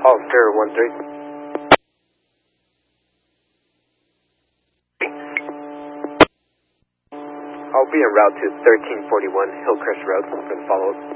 Officer 1-3. I'll be en route to 1341 Hillcrest Road for the follow-up.